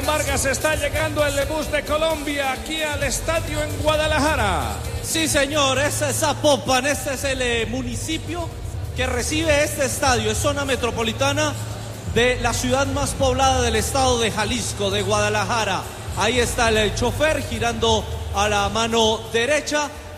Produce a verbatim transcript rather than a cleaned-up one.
Iván Vargas, está llegando el bus de Colombia aquí al estadio en Guadalajara. Sí, señor, este es Zapopan, este es el eh, municipio que recibe este estadio, es zona metropolitana de la ciudad más poblada del estado de Jalisco, de Guadalajara. Ahí está el chofer girando a la mano derecha